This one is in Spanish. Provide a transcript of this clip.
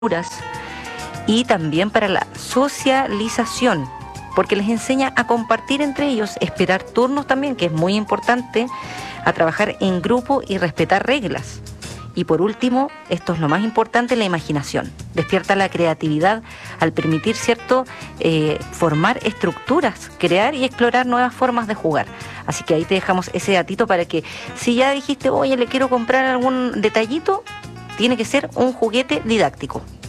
y también para la socialización, porque les enseña a compartir entre ellos, esperar turnos también, que es muy importante, a trabajar en grupo y respetar reglas. Y por último, esto es lo más importante, la imaginación. Despierta la creatividad al permitir, ¿cierto?, formar estructuras, crear y explorar nuevas formas de jugar. Así que ahí te dejamos ese datito para que si ya dijiste, oye, le quiero comprar algún detallito, tiene que ser un juguete didáctico.